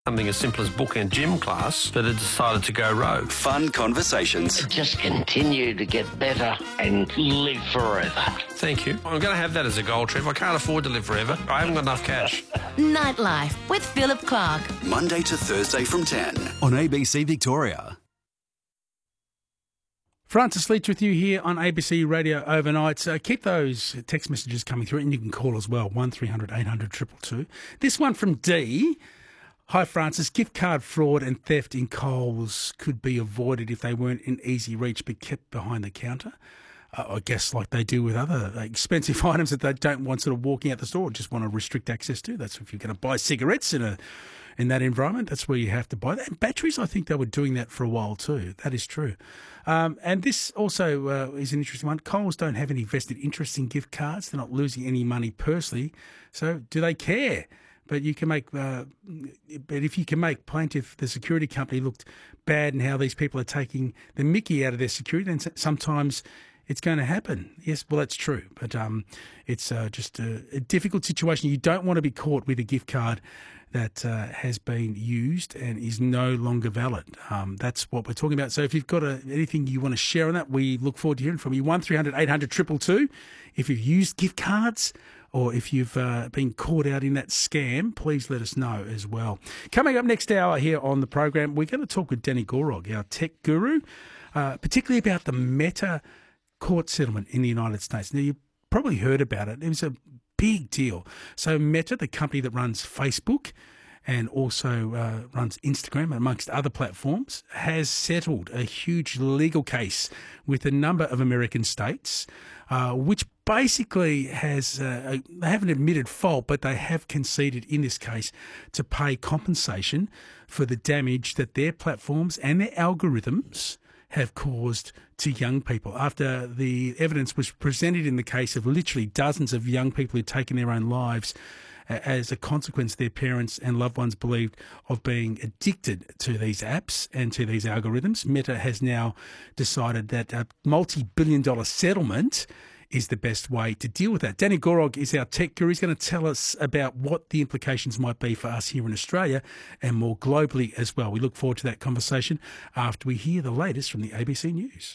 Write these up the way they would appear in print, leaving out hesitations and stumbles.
Something as simple as booking a gym class that had decided to go rogue. Fun conversations. Just continue to get better and live forever. Thank you. I'm going to have that as a goal, Trev. I can't afford to live forever. I haven't got enough cash. Nightlife with Philip Clark. Monday to Thursday from 10 on ABC Victoria. Francis Leach with you here on ABC Radio Overnight. So keep those text messages coming through, and you can call as well, 1300 800 222. This one from D. Hi Francis, gift card fraud and theft in Coles could be avoided if they weren't in easy reach but kept behind the counter. I guess like they do with other expensive items that they don't want sort of walking out the store, just want to restrict access to. That's if you're going to buy cigarettes in that environment, that's where you have to buy that. And batteries, I think they were doing that for a while too. That is true. And this also is an interesting one. Coles don't have any vested interest in gift cards. They're not losing any money personally. So do they care? But you can make, but if you can make plaintiff, the security company, looked bad in how these people are taking the mickey out of their security, then sometimes it's going to happen. Yes, well, that's true. But it's just a difficult situation. You don't want to be caught with a gift card that has been used and is no longer valid. That's what we're talking about. So if you've got anything you want to share on that, we look forward to hearing from you. 1300 800 222. If you've used gift cards, or if you've been caught out in that scam, please let us know as well. Coming up next hour here on the program, we're going to talk with Danny Gorog, our tech guru, particularly about the Meta court settlement in the United States. Now, you've probably heard about it. It was a big deal. So Meta, the company that runs Facebook and also runs Instagram, amongst other platforms, has settled a huge legal case with a number of American states, which basically has, they haven't admitted fault, but they have conceded in this case to pay compensation for the damage that their platforms and their algorithms have caused to young people after the evidence was presented in the case of literally dozens of young people who'd taken their own lives as a consequence, their parents and loved ones believed, of being addicted to these apps and to these algorithms. Meta has now decided that a multi-billion-dollar settlement is the best way to deal with that. Danny Gorog is our tech guru. He's going to tell us about what the implications might be for us here in Australia and more globally as well. We look forward to that conversation after we hear the latest from the ABC News.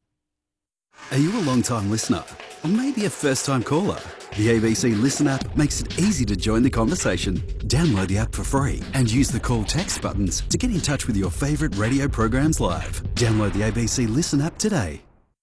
Are you a long-time listener? Or maybe a first-time caller? The ABC Listen app makes it easy to join the conversation. Download the app for free and use the call text buttons to get in touch with your favourite radio programs live. Download the ABC Listen app today.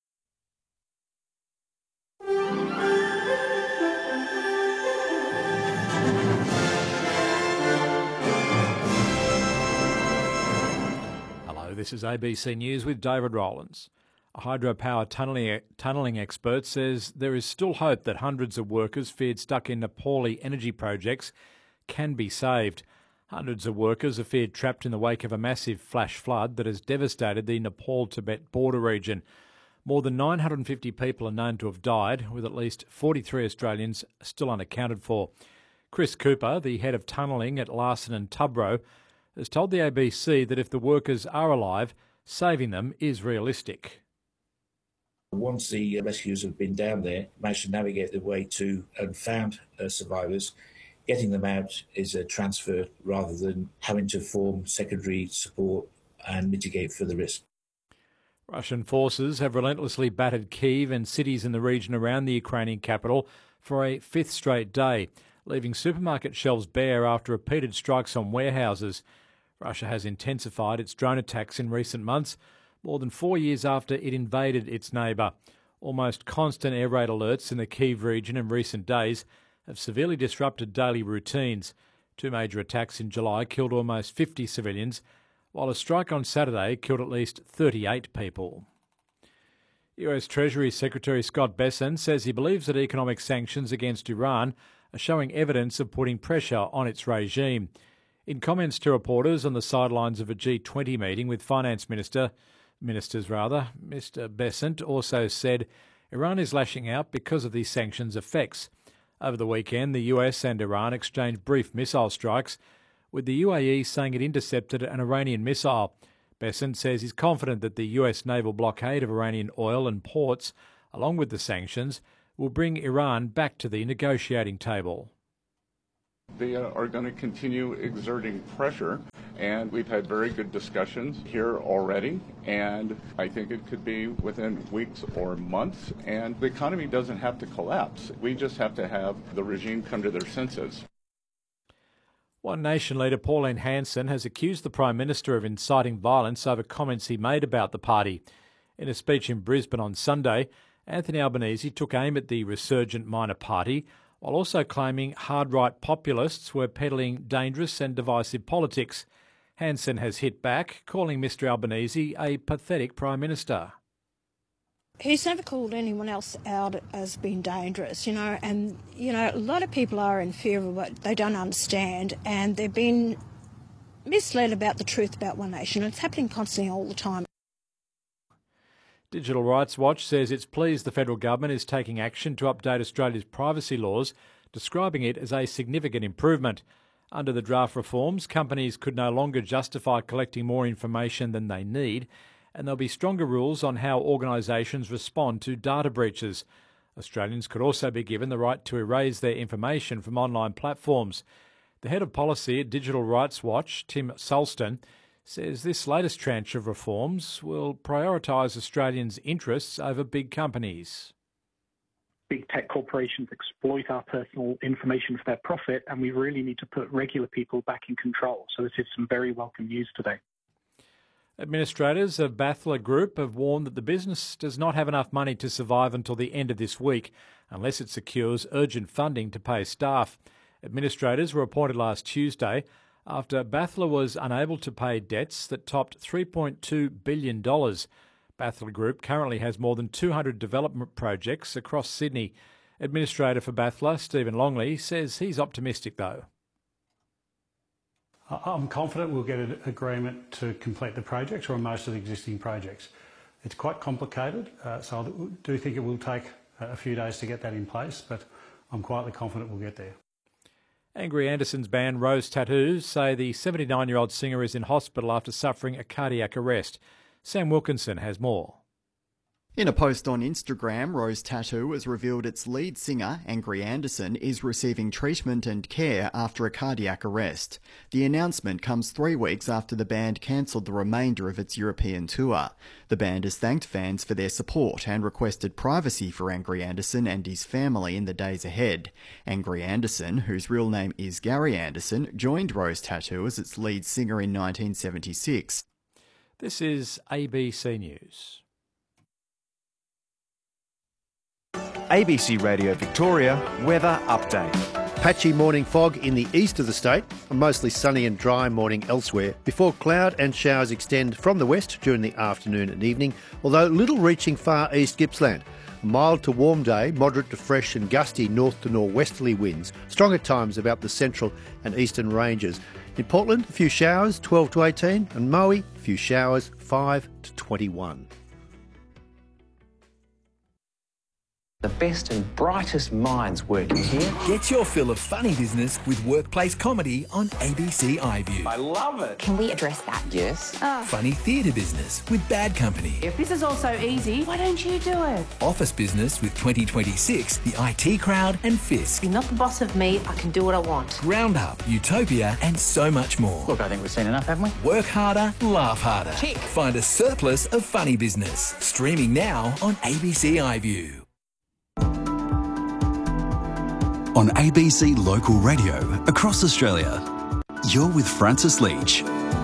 This is ABC News with David Rowlands. A hydropower tunnelling expert says there is still hope that hundreds of workers feared stuck in Nepali energy projects can be saved. Hundreds of workers are feared trapped in the wake of a massive flash flood that has devastated the Nepal-Tibet border region. More than 950 people are known to have died, with at least 43 Australians still unaccounted for. Chris Cooper, the head of tunnelling at Larsen and Tubro, has told the ABC that if the workers are alive, saving them is realistic. Once the rescuers have been down there, managed to navigate their way to and found survivors, getting them out is a transfer rather than having to form secondary support and mitigate further risk. Russian forces have relentlessly battered Kyiv and cities in the region around the Ukrainian capital for a fifth straight day, leaving supermarket shelves bare after repeated strikes on warehouses. Russia has intensified its drone attacks in recent months, more than 4 years after it invaded its neighbour. Almost constant air raid alerts in the Kyiv region in recent days have severely disrupted daily routines. Two major attacks in July killed almost 50 civilians, while a strike on Saturday killed at least 38 people. US Treasury Secretary Scott Bessent says he believes that economic sanctions against Iran are showing evidence of putting pressure on its regime. In comments to reporters on the sidelines of a G20 meeting with Mr. Bessent also said Iran is lashing out because of these sanctions' effects. Over the weekend, the US and Iran exchanged brief missile strikes, with the UAE saying it intercepted an Iranian missile. Bessent says he's confident that the US naval blockade of Iranian oil and ports, along with the sanctions, will bring Iran back to the negotiating table. They are going to continue exerting pressure, and we've had very good discussions here already, and I think it could be within weeks or months, and the economy doesn't have to collapse. We just have to have the regime come to their senses. One Nation leader Pauline Hanson has accused the Prime Minister of inciting violence over comments he made about the party. In a speech in Brisbane on Sunday, Anthony Albanese took aim at the resurgent minor party, while also claiming hard-right populists were peddling dangerous and divisive politics. Hanson has hit back, calling Mr Albanese a pathetic Prime Minister. He's never called anyone else out as being dangerous, and, a lot of people are in fear of what they don't understand, and they've been misled about the truth about One Nation. It's happening constantly all the time. Digital Rights Watch says it's pleased the federal government is taking action to update Australia's privacy laws, describing it as a significant improvement. Under the draft reforms, companies could no longer justify collecting more information than they need, and there'll be stronger rules on how organisations respond to data breaches. Australians could also be given the right to erase their information from online platforms. The head of policy at Digital Rights Watch, Tim Sulston, says this latest tranche of reforms will prioritise Australians' interests over big companies. Big tech corporations exploit our personal information for their profit, and we really need to put regular people back in control. So this is some very welcome news today. Administrators of Bathla Group have warned that the business does not have enough money to survive until the end of this week, unless it secures urgent funding to pay staff. Administrators were appointed last Tuesday after Bathla was unable to pay debts that topped $3.2 billion. Bathla Group currently has more than 200 development projects across Sydney. Administrator for Bathla, Stephen Longley, says he's optimistic though. I'm confident we'll get an agreement to complete the projects or most of the existing projects. It's quite complicated, so I do think it will take a few days to get that in place, but I'm quietly confident we'll get there. Angry Anderson's band Rose Tattoos say the 79-year-old singer is in hospital after suffering a cardiac arrest. Sam Wilkinson has more. In a post on Instagram, Rose Tattoo has revealed its lead singer, Angry Anderson, is receiving treatment and care after a cardiac arrest. The announcement comes 3 weeks after the band cancelled the remainder of its European tour. The band has thanked fans for their support and requested privacy for Angry Anderson and his family in the days ahead. Angry Anderson, whose real name is Gary Anderson, joined Rose Tattoo as its lead singer in 1976. This is ABC News. ABC Radio Victoria weather update. Patchy morning fog in the east of the state, a mostly sunny and dry morning elsewhere, before cloud and showers extend from the west during the afternoon and evening, although little reaching far east Gippsland. A mild to warm day, moderate to fresh and gusty north to northwesterly winds, strong at times about the central and eastern ranges. In Portland, a few showers, 12 to 18, and Moe, a few showers, 5 to 21. The best and brightest minds working here. Get your fill of funny business with workplace comedy on ABC iView. I love it. Can we address that? Yes. Funny theatre business with Bad Company. If this is all so easy, why don't you do it? Office business with 2026, the IT Crowd and Fisk. You're not the boss of me, I can do what I want. Ground Up, Utopia and so much more. Look, I think we've seen enough, haven't we? Work harder, laugh harder. Tick. Find a surplus of funny business. Streaming now on ABC iView. On ABC Local Radio across Australia, you're with Francis Leach.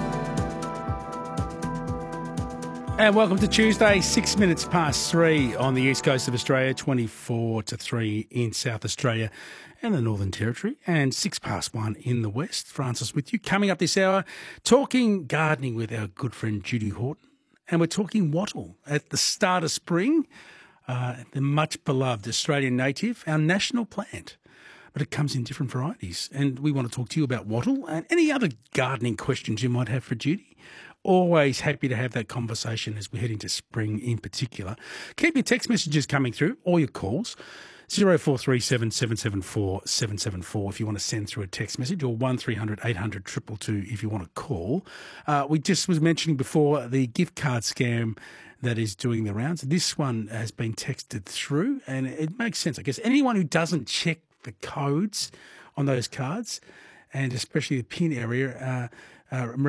And welcome to Tuesday, 6 minutes past 3 on the east coast of Australia, 24 to 3 in South Australia and the Northern Territory, and 6 past 1 in the west. Francis with you. Coming up this hour, talking gardening with our good friend Judy Horton, and we're talking wattle at the start of spring, the much beloved Australian native, our national plant. But it comes in different varieties. And we want to talk to you about wattle and any other gardening questions you might have for Judy. Always happy to have that conversation as we head into spring in particular. Keep your text messages coming through, or your calls. 0437 774 774 if you want to send through a text message, or 1300 800 222 if you want to call. We just was mentioning before the gift card scam that is doing the rounds. This one has been texted through, and it makes sense. I guess anyone who doesn't check the codes on those cards, and especially the PIN area.